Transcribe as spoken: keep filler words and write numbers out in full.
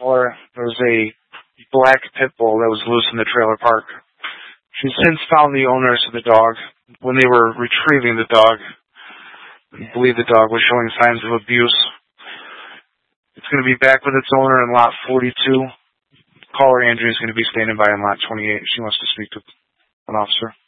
Or there was a black pit bull that was loose in the trailer park. She's since found the owners of the dog. When they were retrieving the dog, I believe the dog was showing signs of abuse. It's going to be back with its owner in lot forty-two. Caller Andrea is going to be standing by in lot twenty-eight. She wants to speak to an officer.